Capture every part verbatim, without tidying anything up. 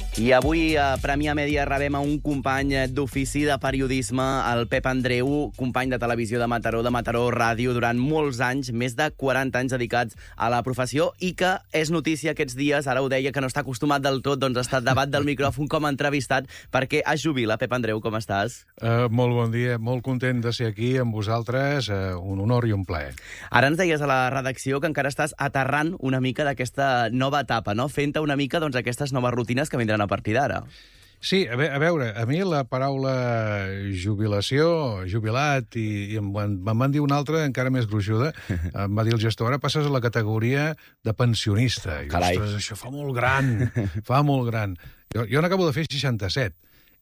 I avui a Premià Mèdia rebem a un company d'ofici de periodisme, el Pep Andreu, company de televisió de Mataró, de Mataró Ràdio, durant molts anys, més de quaranta anys dedicats a la professió, i que és notícia aquests dies, ara ho deia, que no està acostumat del tot, doncs està davant del micròfon com a entrevistat, perquè es jubila. Pep Andreu, com estàs? Uh, molt bon dia, molt content de ser aquí amb vosaltres, uh, un honor i un plaer. Ara ens deies a la redacció que encara estàs aterrant una mica d'aquesta nova etapa, no? Fent-te una mica doncs, aquestes noves rutines que vindran a partir d'ara. Sí, a, ve a veure, a mi la paraula jubilació, jubilat, i, i em, em van dir una altra encara més gruixuda, em va dir el gestor, ara passes a la categoria de pensionista. I, Carai. ostres, això fa molt gran, fa molt gran. Jo, jo n'acabo de fer seixanta-set,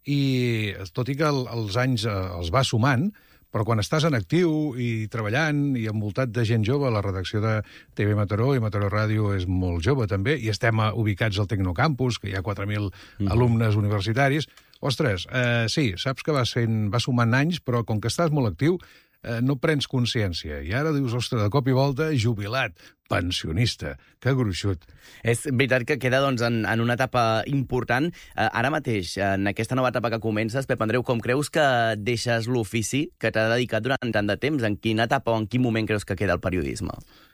i tot i que el, els anys eh, els va sumant, però quan estàs en actiu i treballant i envoltat de gent jove, la redacció de T V Mataró i Mataró Ràdio és molt jove també, i estem ubicats al Tecnocampus, que hi ha quatre mil mm. alumnes universitaris. Ostres, eh, sí, saps que va, sent, va sumant anys, però com que estàs molt actiu, eh, no prens consciència. I ara dius, ostres, de cop i volta, jubilat, pensionista, que gruixut. És veritat que queda doncs, en, en una etapa important. Eh, ara mateix, en aquesta nova etapa que comences, Pep Andreu, com creus que deixes l'ofici que t'ha dedicat durant tant de temps? En quina etapa o en quin moment creus que queda el periodisme?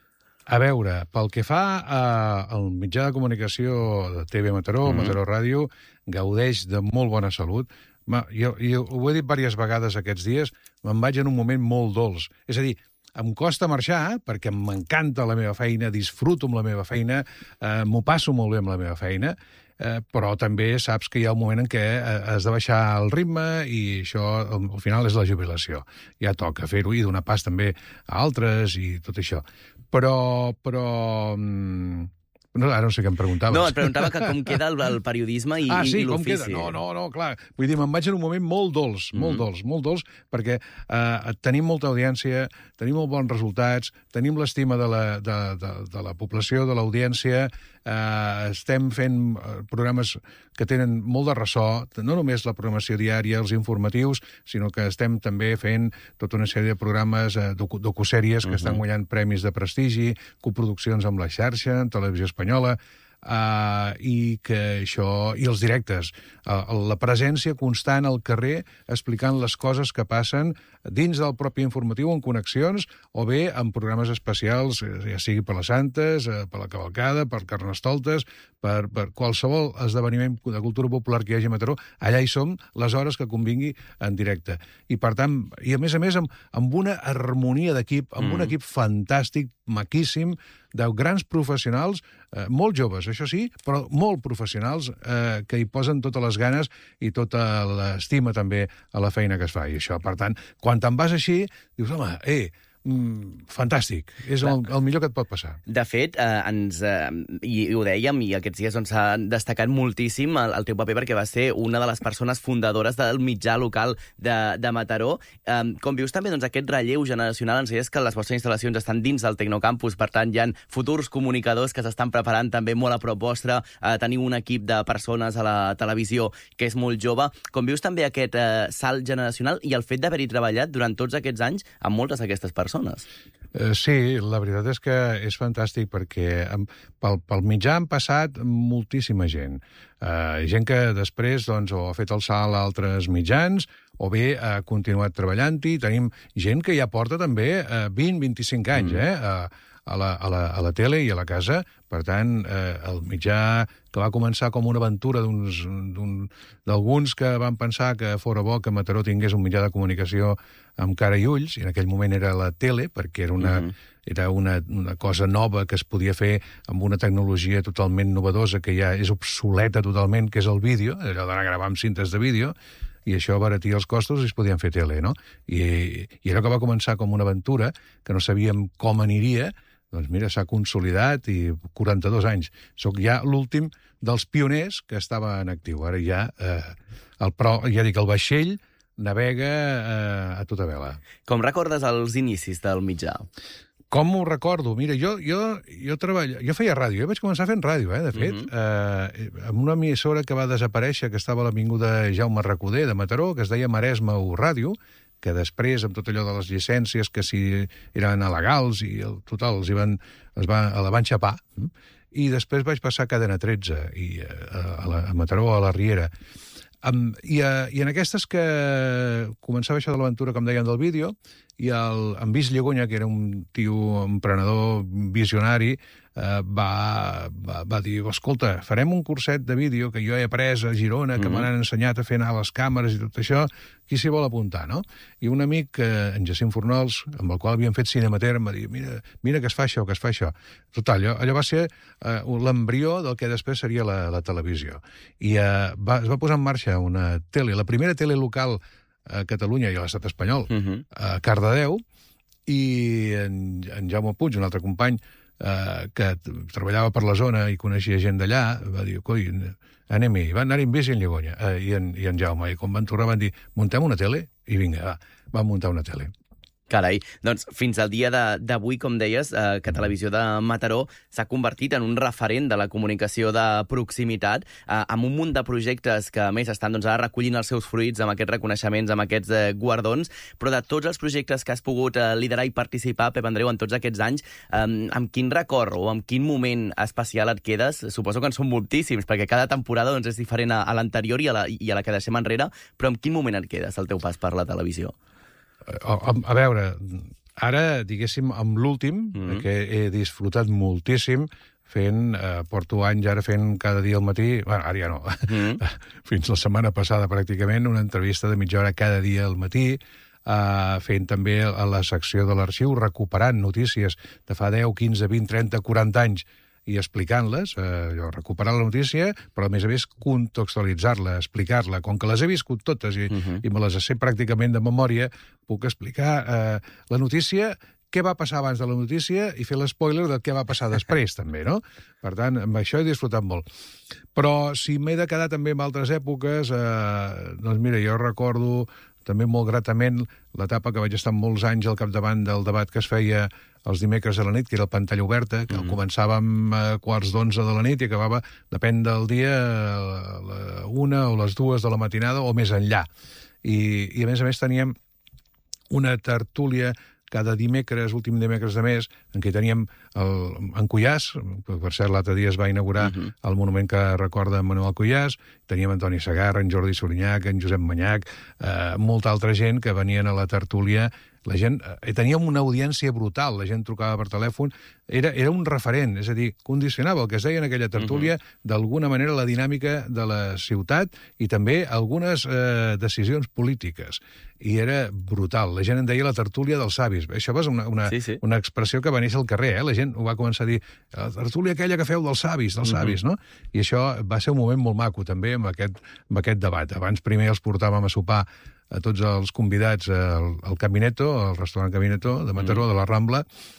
A veure, pel que fa eh, al mitjà de comunicació de T V Mataró, mm-hmm. Mataró Ràdio, gaudeix de molt bona salut. Ma, jo, jo ho he dit diverses vegades aquests dies, me'n vaig en un moment molt dolç. És a dir, em costa marxar, perquè m'encanta la meva feina, disfruto amb la meva feina, eh, m'ho passo molt bé amb la meva feina, eh, però també saps que hi ha un moment en què eh, has de baixar el ritme i això, al final, és la jubilació. Ja toca fer-ho i donar pas també a altres i tot això. Però... però mm, No, ara no sé què em preguntaves. No, et preguntava que com queda el, el periodisme i, ah, sí, i l'ofici. Com queda? No, no, no, clar. Vull dir, me'n vaig en un moment molt dolç, molt mm-hmm. dolç, molt dolç, perquè eh, tenim molta audiència, tenim molt bons resultats, tenim l'estima de, la, de, de, de la població, de l'audiència, eh, estem fent programes que tenen molt de ressò, no només la programació diària, els informatius, sinó que estem també fent tota una sèrie de programes, eh, docu docusèries que mm-hmm. estan guanyant premis de prestigi, coproduccions amb la xarxa, en Televisió Espanyola, Uh, i que això i els directes, uh, la presència constant al carrer explicant les coses que passen dins del propi informatiu en connexions o bé en programes especials, ja sigui per les Santes, uh, per la Cavalcada, per Carnestoltes, per, per qualsevol esdeveniment de cultura popular que hi hagi a Mataró. Allà hi som les hores que convingui en directe. I per tant, i a més a més amb, amb una harmonia d'equip, amb mm. un equip fantàstic, maquíssim, de grans professionals, eh, molt joves, això sí, però molt professionals, eh, que hi posen totes les ganes i tota l'estima també a la feina que es fa. I això, per tant, quan te'n vas així, dius, home, eh, Mm, fantàstic, és el, el millor que et pot passar. De fet, eh, ens, eh, i, i ho dèiem, i aquests dies doncs, s'ha destacat moltíssim el, el teu paper perquè va ser una de les persones fundadores del mitjà local de, de Mataró. Eh, com vius també doncs, aquest relleu generacional, ens deies que les vostres instal·lacions estan dins del Tecnocampus, per tant hi ha futurs comunicadors que s'estan preparant també molt a prop vostre, eh, teniu un equip de persones a la televisió que és molt jove. Com vius també aquest eh, salt generacional i el fet d'haver-hi treballat durant tots aquests anys amb moltes d'aquestes persones? Uh, sí, la veritat és que és fantàstic perquè um, pel, pel mitjà han passat moltíssima gent. Uh, gent que després doncs, o ha fet el salt a altres mitjans o bé ha continuat treballant-hi. Tenim gent que ja porta també uh, vint a vint-i-cinc anys mm. eh, a, a, la, a, la, a la tele i a la casa. Per tant, eh, el mitjà que va començar com una aventura d'alguns que van pensar que fora bo que Mataró tingués un mitjà de comunicació amb cara i ulls, i en aquell moment era la tele, perquè era una, mm-hmm. era una, una cosa nova que es podia fer amb una tecnologia totalment novedosa que ja és obsoleta totalment, que és el vídeo, allò d'anar a gravar amb cintes de vídeo, i això abaratia els costos i es podien fer tele, no? I, i allò que va començar com una aventura, que no sabíem com aniria, doncs mira, s'ha consolidat i quaranta-dos anys. Soc ja l'últim dels pioners que estava en actiu. Ara ja, eh, el, pro, ja dic, el vaixell navega eh, a tota vela. Com recordes els inicis del mitjà? Com ho recordo? Mira, jo, jo, jo, treballo, jo feia ràdio, jo vaig començar fent ràdio, eh, de fet, mm-hmm. eh, amb una emissora que va desaparèixer, que estava a l'avinguda Jaume Recoder de Mataró, que es deia Maresme U Ràdio, que després, amb tot allò de les llicències, que si eren alegals, i el total, els hi van, es va, la van xapar, i després vaig passar a Cadena tretze, i, a, a, la, a Mataró, a la Riera. Um, i, uh, I en aquestes que començava això de l'aventura, com deien, del vídeo, i el, en Vis Llegonya, que era un tio emprenedor visionari, eh, va, va, va dir, escolta, farem un curset de vídeo que jo he après a Girona, que mm-hmm. m'han ensenyat a fer anar les càmeres i tot això, qui s'hi vol apuntar, no? I un amic, eh, en Jacint Fornols, amb el qual havíem fet Cinemater, em va dir, mira, mira que es fa això, que es fa això. Total, allò, allò va ser eh, l'embrió del que després seria la, la televisió. I eh, va, es va posar en marxa una tele, la primera tele local a Catalunya i a l'estat espanyol, uh-huh. a Cardedeu, i en, en Jaume Puig, un altre company eh, que treballava per la zona i coneixia gent d'allà, va dir, coi, anem-hi, van anar-hi en bici en Llegonya, eh, i, en, i en Jaume, i quan van tornar van dir, muntem una tele? I vinga, va, van muntar una tele. Carai, doncs fins al dia d'avui, com deies, eh, que Televisió de Mataró s'ha convertit en un referent de la comunicació de proximitat, eh, amb un munt de projectes que, a més, estan doncs, ara recollint els seus fruits amb aquests reconeixements, amb aquests eh, guardons, però de tots els projectes que has pogut eh, liderar i participar, Pep Andreu, en tots aquests anys, eh, amb quin record o amb quin moment especial et quedes? Suposo que en són moltíssims, perquè cada temporada doncs, és diferent a, a l'anterior i, a la, i a la que deixem enrere, però amb quin moment et quedes el teu pas per la televisió? A, a, a veure, ara, diguéssim, amb l'últim, mm-hmm. que he disfrutat moltíssim, fent, eh, porto anys ara fent cada dia al matí, bueno, ara ja no, mm-hmm. fins la setmana passada pràcticament, una entrevista de mitja hora cada dia al matí, eh, fent també a la secció de l'arxiu, recuperant notícies de fa deu, quinze, vint, trenta, quaranta anys, i explicant-les, eh, recuperar la notícia, però a més a més contextualitzar-la, explicar-la. Com que les he viscut totes i, uh-huh. i me les sé pràcticament de memòria, puc explicar eh, la notícia, què va passar abans de la notícia i fer l'espoiler del què va passar després, també, no? Per tant, amb això he disfrutat molt. Però si m'he de quedar també en altres èpoques, eh, doncs mira, jo recordo també molt gratament l'etapa que vaig estar molts anys al capdavant del debat que es feia els dimecres a la nit, que era el Pantalla Oberta, que mm-hmm. començàvem a quarts d'onze de la nit i acabava, depèn del dia, a la una o les dues de la matinada o més enllà. I, i a més a més teníem una tertúlia cada dimecres, últim dimecres de mes, en què teníem el, en Cuyàs, que per cert l'altre dia es va inaugurar uh-huh. el monument que recorda Manuel Cuyàs, teníem Antoni Segarra, en Jordi Sorinyac, en Josep Manyac, eh, molta altra gent que venien a la tertúlia. La gent, eh, teníem una audiència brutal, la gent trucava per telèfon, era, era un referent, és a dir, condicionava el que es deia en aquella tertúlia, uh-huh. d'alguna manera la dinàmica de la ciutat i també algunes eh, decisions polítiques. I era brutal. La gent en deia la tertúlia dels savis. Això va ser una, una, sí, sí. una expressió que va néixer al carrer, eh? La gent ho va començar a dir, la tertúlia aquella que feu dels savis, dels uh-huh. savis, no? I això va ser un moment molt maco, també, amb aquest, amb aquest debat. Abans primer els portàvem a sopar a tots els convidats al, al Camineto, al restaurant Camineto de Mataró, mm. de la Rambla,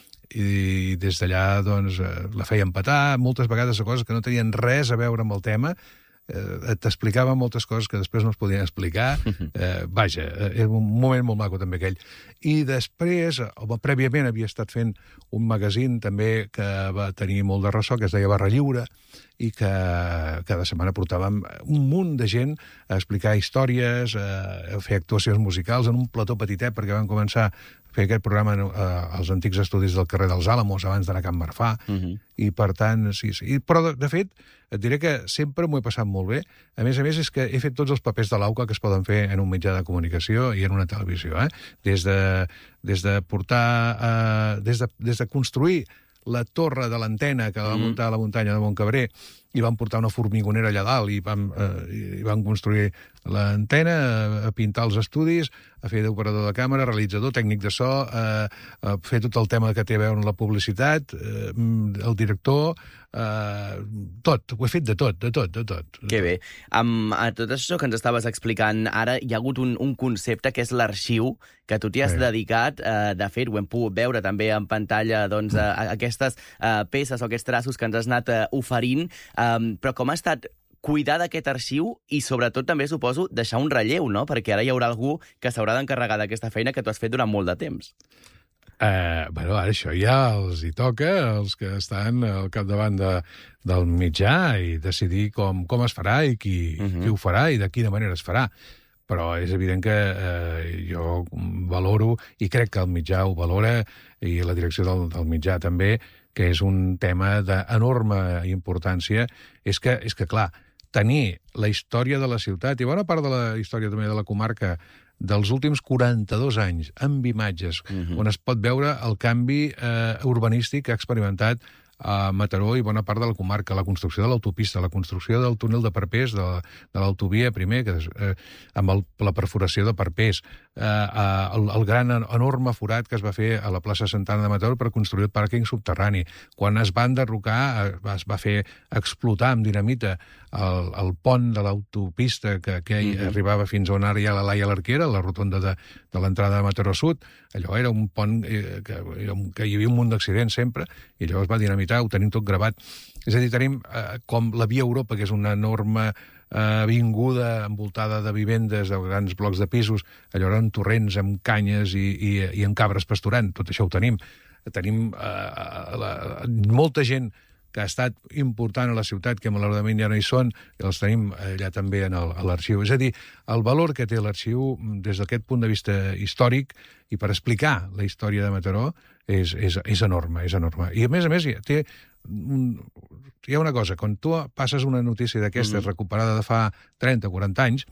i des d'allà doncs, la feien petar, moltes vegades de coses que no tenien res a veure amb el tema, eh, t'explicava moltes coses que després no es podien explicar. Eh, vaja, era un moment molt maco també aquell. I després, home, prèviament havia estat fent un magazín també que va tenir molt de ressò, que es deia Barra Lliure, i que cada setmana portàvem un munt de gent a explicar històries, a fer actuacions musicals en un plató petitet, perquè van començar a fer aquest programa als antics estudis del carrer dels Àlamos, abans d'anar a Can Marfà, uh-huh. i per tant, sí, sí. Però, de, de fet, et diré que sempre m'ho he passat molt bé. A més a més, és que he fet tots els papers de l'AUCA que es poden fer en un mitjà de comunicació i en una televisió, eh? Des de, des de portar, eh, des, de, des de construir la torre de l'antena que va muntar a la muntanya de Montcabrer, i van portar una formigonera allà dalt i van, eh, i van construir l'antena, a pintar els estudis, a fer d'operador de càmera, realitzador, tècnic de so, eh, a fer tot el tema que té a veure amb la publicitat, eh, el director, eh, tot, ho he fet de tot, de tot, de tot. Que bé. Amb a tot això que ens estaves explicant ara, hi ha hagut un, un concepte que és l'arxiu, que tu t'hi has sí. dedicat, eh, de fet, ho hem pogut veure també en pantalla, doncs, a, a aquestes eh, peces o aquests traços que ens has anat eh, oferint, eh, però com ha estat cuidar d'aquest arxiu i, sobretot, també, suposo, deixar un relleu, no? Perquè ara hi haurà algú que s'haurà d'encarregar d'aquesta feina que tu has fet durant molt de temps. Eh, bueno, ara això ja els hi toca, els que estan al capdavant de, del mitjà, i decidir com, com es farà i qui, uh-huh. qui ho farà i de quina manera es farà. Però és evident que eh, jo valoro, i crec que el mitjà ho valora, i la direcció del, del mitjà també, que és un tema d'enorme importància, és que, és que, clar, tenir la història de la ciutat i bona part de la història també de la comarca dels últims quaranta-dos anys, amb imatges, uh-huh. on es pot veure el canvi eh, urbanístic que ha experimentat a Mataró i bona part de la comarca, la construcció de l'autopista, la construcció del túnel de Parpers, de, de l'autovia primer, que, eh, amb el, la perforació de Parpers, eh, el, el gran, enorme forat que es va fer a la plaça Santana de Mataró per construir el pàrquing subterrani. Quan es va enderrocar, es va fer explotar amb dinamita el, el pont de l'autopista que, que mm-hmm. arribava fins on ara hi ha la Laia l'Arquera, la rotonda de, de l'entrada de Mataró Sud. Allò era un pont eh, que, que hi havia un munt d'accidents sempre, i llavors va dinamitar, ho tenim tot gravat. És a dir, tenim eh, com la Via Europa, que és una enorme eh, avinguda envoltada de vivendes, de grans blocs de pisos, allò eren torrents amb canyes i, i, i amb cabres pasturant, tot això ho tenim. Tenim eh, la, molta gent que ha estat important a la ciutat, que malauradament ja no hi són, i els tenim allà també en el, a l'arxiu. És a dir, el valor que té l'arxiu des d'aquest punt de vista històric i per explicar la història de Mataró és, és, és enorme, és enorme. I a més a més té un, hi ha una cosa, quan tu passes una notícia d'aquestes mm-hmm. recuperada de fa trenta o quaranta anys,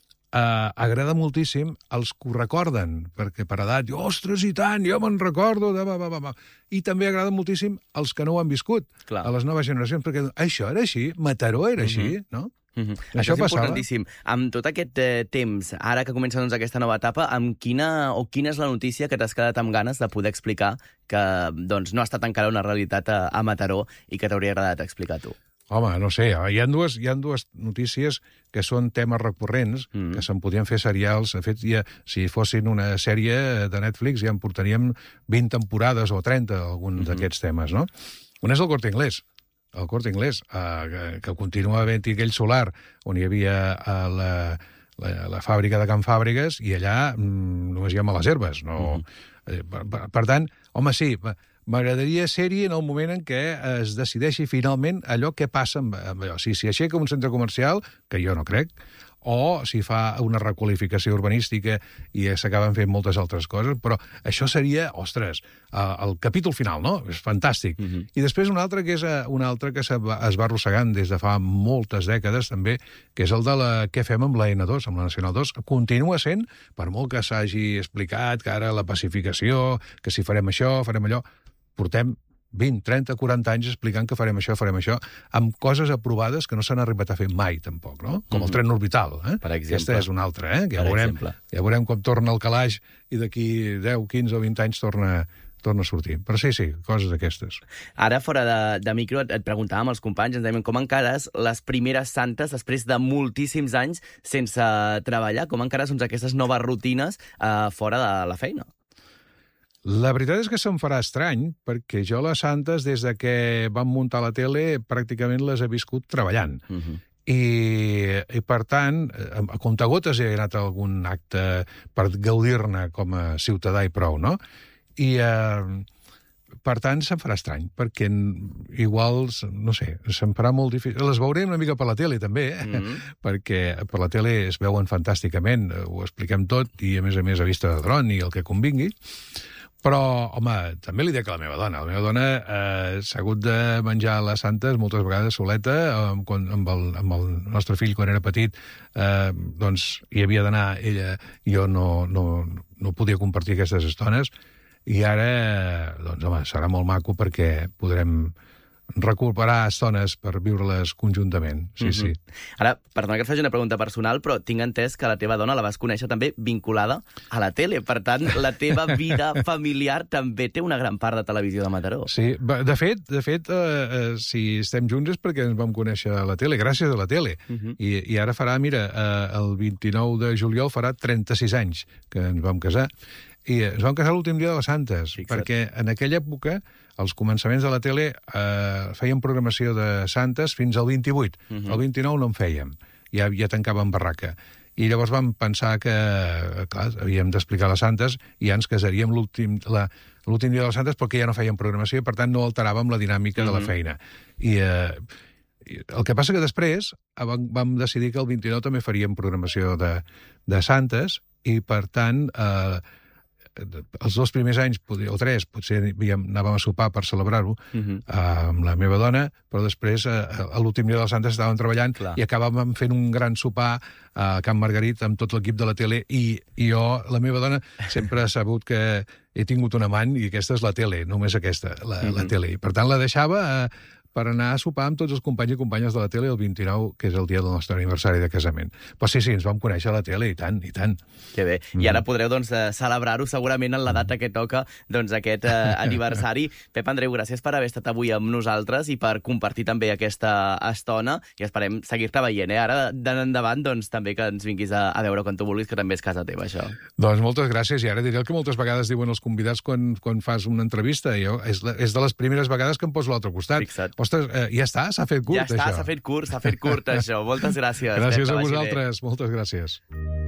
Uh, agrada moltíssim els que ho recorden, perquè per edat, diu, ostres, i tant, jo me'n recordo, de, va, va, va, va. I també agrada moltíssim els que no ho han viscut, Clar. a les noves generacions, perquè això era així, Mataró era mm-hmm. així, no? Mm-hmm. Això, això és passava. Importantíssim. Amb tot aquest eh, temps, ara que comença doncs, aquesta nova etapa, amb quina o quina és la notícia que t'has quedat amb ganes de poder explicar que doncs, no ha estat encara una realitat a, a Mataró i que t'hauria agradat explicar tu? Home, no sé, hi ha dues, hi ha dues notícies que són temes recurrents, mm. que se'n podien fer serials. De fet, ja, si fossin una sèrie de Netflix ja en portaríem vint temporades o trenta, algun mm-hmm. d'aquests temes, no? Un és el Corte Inglés. El Corte Inglés, eh, que, que continua havent-hi aquell solar on hi havia eh, la, la, la fàbrica de Can Fàbregues i allà mm, només hi ha males herbes. No? Mm-hmm. Eh, per, per, per tant, home, sí... M'agradaria ser-hi en el moment en què es decideixi finalment allò que passa amb, amb allò. Si s'hi aixeca un centre comercial, que jo no crec, o si fa una requalificació urbanística i s'acaben fent moltes altres coses, però això seria, ostres, el capítol final, no? És fantàstic. Mm-hmm. I després un altre que és un altre que es va arrossegant des de fa moltes dècades també, que és el de la què fem amb la ena dos, amb la Nacional dos. Continua sent, per molt que s'hagi explicat que ara la pacificació, que si farem això, farem allò, portem vint, trenta, quaranta anys explicant que farem això, farem això, amb coses aprovades que no s'han arribat a fer mai, tampoc, no? Com mm-hmm. el tren orbital, eh? Per exemple. Aquesta és una altra, eh? Que ja, veurem, ja veurem com torna el calaix i d'aquí deu, quinze o vint anys torna, torna a sortir. Però sí, sí, coses d'aquestes. Ara, fora de, de micro, et, et preguntàvem als companys, ens dèiem com encares les primeres santes després de moltíssims anys sense treballar, com encares doncs, aquestes noves rutines eh, fora de la feina? La veritat és que se'm farà estrany, perquè jo les santes, des de que vam muntar la tele, pràcticament les he viscut treballant. Uh-huh. I, I, per tant, a comptagotes he anat a algun acte per gaudir-ne com a ciutadà i prou, no? I, eh, per tant, se'm farà estrany, perquè igual, no sé, se'm farà molt difícil. Les veurem una mica per la tele, també, eh? Mm-hmm. Perquè per la tele es veuen fantàsticament, ho expliquem tot, i a més a més a vista de dron i el que convingui. Però, home, també li dic a la meva dona. La meva dona eh, s'ha hagut de menjar les santes moltes vegades soleta, eh, quan, amb, el, amb el nostre fill quan era petit, eh, doncs hi havia d'anar ella, jo no, no, no podia compartir aquestes estones, i ara, doncs, home, serà molt maco perquè podrem recuperar estones per viure-les conjuntament. Sí, mm-hmm. sí. Ara, perdona que et faci una pregunta personal, però tinc entès que la teva dona la vas conèixer també vinculada a la tele. Per tant, la teva vida familiar també té una gran part de Televisió de Mataró. Sí, de fet, de fet eh, eh, si estem junts és perquè ens vam conèixer a la tele, gràcies a la tele. Mm-hmm. I, I ara farà, mira, eh, el vint-i-nou de juliol farà trenta-sis anys que ens vam casar. I ens vam casar l'últim dia de les Santes, Fixa't. perquè en aquella època els començaments de la tele eh, feien programació de Santes fins al vint-i-vuit. Uh-huh. El vint-i-nou no en fèiem, ja, ja tancàvem barraca. I llavors vam pensar que, clar, havíem d'explicar les Santes i ja ens casaríem l'últim l'últim dia de les Santes perquè ja no fèiem programació i, per tant, no alteràvem la dinàmica uh-huh. de la feina. I eh, el que passa que després vam, vam decidir que el vint-i-nou també faríem programació de, de Santes i, per tant, eh, els dos primers anys, o tres, potser anàvem a sopar per celebrar-ho uh -huh. amb la meva dona, però després, a l'últim dia dels Santes, estàvem treballant Clar. i acabàvem fent un gran sopar a Can Margarit amb tot l'equip de la tele, i, i jo, la meva dona, sempre ha sabut que he tingut un amant, i aquesta és la tele, només aquesta, la, uh -huh. la tele. I, per tant, la deixava... Eh, per anar a sopar amb tots els companys i companyes de la tele el vint-i-nou, que és el dia del nostre aniversari de casament. Però sí, sí, ens vam conèixer a la tele, i tant, i tant. Que bé. Mm. I ara podreu, doncs, celebrar-ho segurament en la data que toca, doncs, aquest eh, aniversari. Pep Andreu, gràcies per haver estat avui amb nosaltres i per compartir també aquesta estona, i esperem seguir-te veient, eh? Ara, d'endavant, doncs, també que ens vinguis a, a veure quan tu vulguis, que també és casa teva, això. Doncs moltes gràcies, i ara diré el que moltes vegades diuen els convidats quan, quan fas una entrevista. Jo, és, és de les primeres vegades que em poso a l'altre costat. Fixa't. Ostres, eh, ja està, s'ha fet curt, ja està, això. s'ha fet curt, s'ha fet curt, això. Moltes gràcies. Gràcies Pep, a vosaltres, moltes gràcies.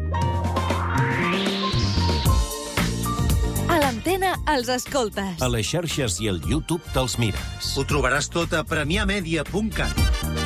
A l'antena els escoltes. A les xarxes i al YouTube te'ls mires. Ho trobaràs tot a premià media punt cat.